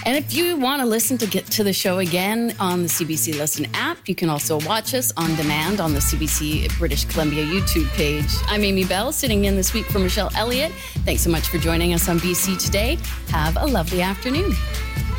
And if you want to listen to get to the show again on the CBC Listen app, you can also watch us on demand on the CBC British Columbia YouTube page. I'm Amy Bell, sitting in this week for Michelle Elliott. Thanks so much for joining us on BC Today. Have a lovely afternoon.